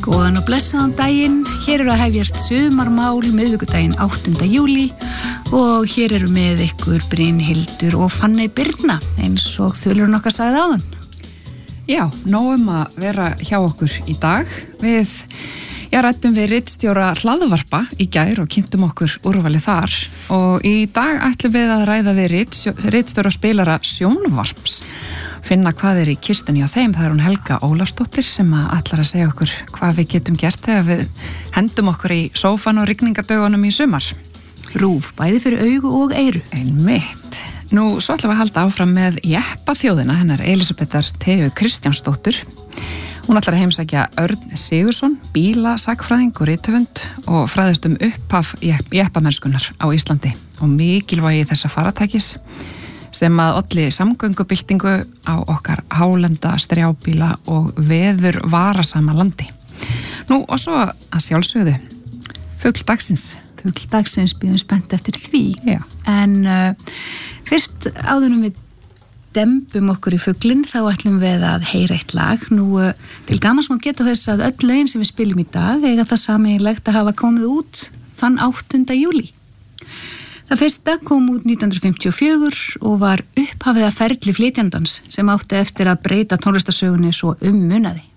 Góðan og blessaðan daginn, hér eru að hefjast sumarmál miðvikudaginn 8. júlí og hér eru með ykkur Brynhildur og Fanney Birna eins og þulurinn okkar sagði áðan. Já, nóg að vera hjá okkur í dag. Við ræddum við ritstjóra hlaðvarpa í gær og kynntum okkur úrvalið þar og í dag ætlum við að ræða við ritstjóra spilara sjónvarps. Finna hvað í kistunni á þeim. Það hún Helga Ólafsdóttir sem ætlar að segja okkur hvað við getum gert þegar við hendum okkur í sófan og rigningardögunum í sumar. RÚV, bæði fyrir augu og eyru. Einmitt. Nú, svo ætlum við að halda áfram með Jeppaþjóðina, hennar Elísabetar Theu Kristjánsdóttur. Hún ætlar að heimsækja Örn Sigurðsson, bílasakfræðing og rithöfund og fræðist upphaf jeppamennskunnar á Íslandi og mikilvægi þessa faratækis sem að olli samgöngubyltingu á okkar hálenda, strjábíla og veður varasama landi. Nú og svo að sjálfsögðu, fugl dagsins. Fugl dagsins, býðum spennt eftir því. Já. En fyrst áðurum við dembum okkur í fuglinn, þá ætlum við að heyra eitt lag. Nú til gamans má geta þess að öll lögin sem við spilum í dag eiga það sameiginlegt að hafa komið út þann 8. júlí. Það fyrsta kom út 1954 og var upphafið að ferli flytjandans sem átti eftir að breyta tónlistarsögunni svo munaði.